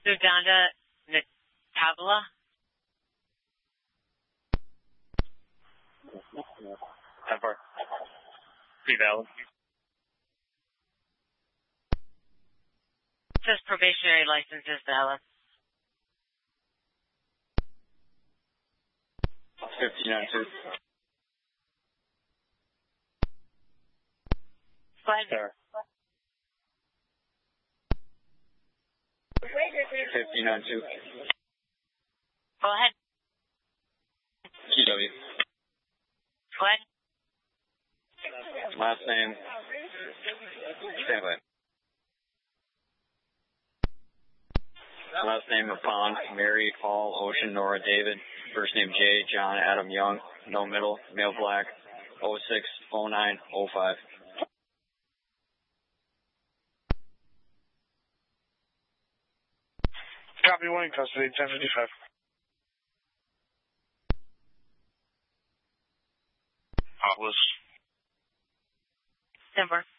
Suganda Natabla. How far? Pretty valid. Says probationary license is valid. 1592. Flag. Sir. 1592. Go ahead. GW. Flag. Last name. Stand by. Last name of Pond, Mary, Paul, Ocean, Nora, David. First name Jay, John, Adam, Young. No middle, male black. 060905. Copy, one in custody, 1055. Atlas. Denver.